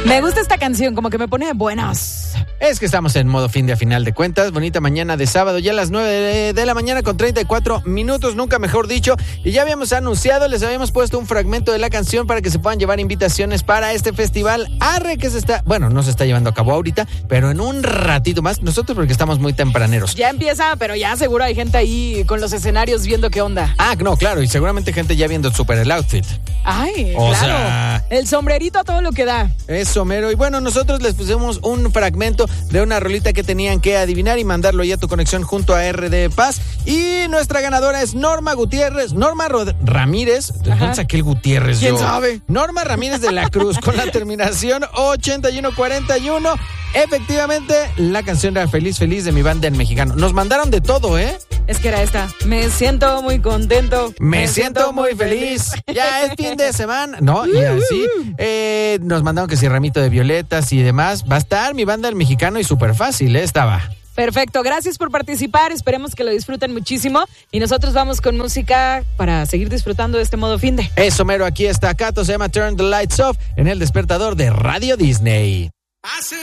Me gusta esta canción, como que me pone de buenas. Es que estamos en modo fin de a final de cuentas. Bonita mañana de sábado, ya a las 9 de la mañana con 34 minutos, nunca mejor dicho. Y ya habíamos anunciado, les habíamos puesto un fragmento de la canción para que se puedan llevar invitaciones para este festival Arre, que no se está llevando a cabo ahorita, pero en un ratito más, nosotros porque estamos muy tempraneros. Ya empieza, pero ya seguro hay gente ahí con los escenarios viendo qué onda. Ah, no, claro, y seguramente gente ya viendo súper el outfit. Ay, o claro. Sea, el sombrerito a todo lo que da. Eso, mero. Y bueno, nosotros les pusimos un fragmento de una rolita que tenían que adivinar y mandarlo ya a tu conexión junto a RD Paz. Y nuestra ganadora es Norma Ramírez. ¿De dónde saqué el Gutiérrez? ¿Quién sabe? Norma Ramírez de la Cruz, con la terminación 8141. Efectivamente, la canción era Feliz, Feliz de mi banda El Mexicano. Nos mandaron de todo, ¿eh? Es que era esta. Me siento muy contento. Me siento muy feliz. Ya es fin de semana. No, y así. Nos mandaron que si ramito de violetas y demás. Va a estar mi banda El Mexicano y súper fácil, estaba. Perfecto, gracias por participar. Esperemos que lo disfruten muchísimo. Y nosotros vamos con música para seguir disfrutando de este modo fin de. Eso, mero, aquí está Cato, se llama Turn the Lights Off en el despertador de Radio Disney.